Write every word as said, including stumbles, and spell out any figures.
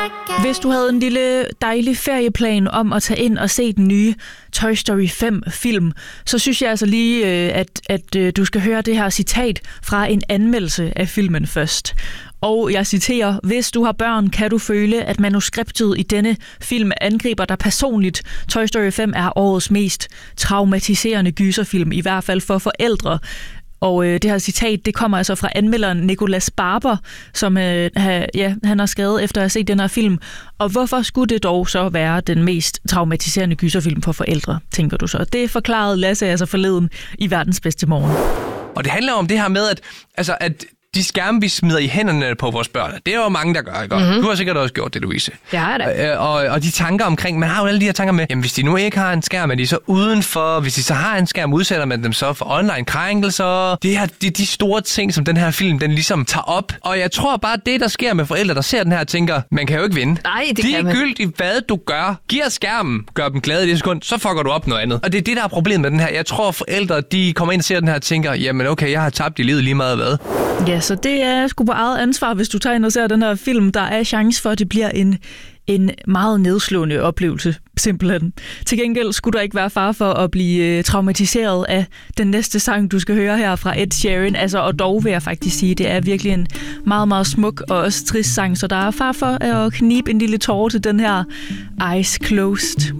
Hvis du havde en lille dejlig ferieplan om at tage ind og se den nye Toy Story fem-film, så synes jeg altså lige, at, at du skal høre det her citat fra en anmeldelse af filmen først. Og jeg citerer, hvis du har børn, kan du føle, at manuskriptet i denne film angriber dig personligt. Toy Story fem er årets mest traumatiserende gyserfilm, i hvert fald for forældre. Og øh, det her citat, det kommer altså fra anmelderen Nicolas Barber, som øh, ha, ja, han har skrevet efter at have set den her film. Og hvorfor skulle det dog så være den mest traumatiserende gyserfilm for forældre, tænker du så? Det forklarede Lasse altså forleden i Verdens Bedste Morgen. Og det handler om det her med, at, altså, at de skærme, vi smider i hænderne på vores børn, det er jo mange, der gør, ikke? Mm-hmm. Du har sikkert også gjort det, Louise. Ja, det. Og, og de tanker omkring, man har jo alle de her tanker med, jamen hvis de nu ikke har en skærm, er de så udenfor, hvis de så har en skærm, udsætter man dem så for online krænkelser. Det er de, de store ting, som den her film, den ligesom tager op. Og jeg tror bare, det der sker med forældre, der ser den her, tænker, man kan jo ikke vinde. Nej, det de kan man. Det er gyldigt, hvad du gør. Giver skærmen, gør dem glade i det sekund, så fucker du op noget andet. Og det er det, der er problemet med den her. Jeg tror, forældre, de kommer ind og ser den her og tænker, jamen okay, jeg har tabt i livet lige meget hvad. Ja, så det er sgu på eget ansvar, hvis du tager ind og ser den her film. Der er chance for, at det bliver en, en meget nedslående oplevelse, simpelthen. Til gengæld skulle der ikke være fare for at blive traumatiseret af den næste sang, du skal høre her fra Ed Sheeran. Altså, og dog vil jeg faktisk sige, det er virkelig en meget, meget smuk og også trist sang, så der er fare for at knibe en lille tåre til den her Eyes Closed.